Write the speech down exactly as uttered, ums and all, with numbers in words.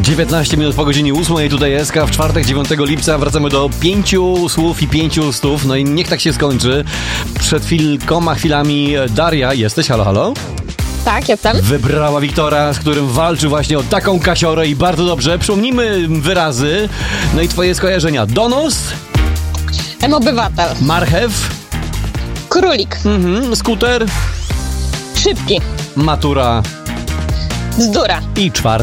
dziewiętnaście minut po godzinie ósmej, tutaj jest w czwartek, dziewiątego lipca. Wracamy do pięciu słów i pięciu stów. No i niech tak się skończy. Przed chwilkoma chwilami Daria, jesteś? Halo, halo? Tak, jestem. Wybrała Wiktora, z którym walczy właśnie o taką kasiorę i bardzo dobrze. Przypomnijmy wyrazy. No i twoje skojarzenia. Donos? M-obywatel. Marchew? Królik. Mhm. Skuter? Szybki. Matura? Bzdura. I czwartek.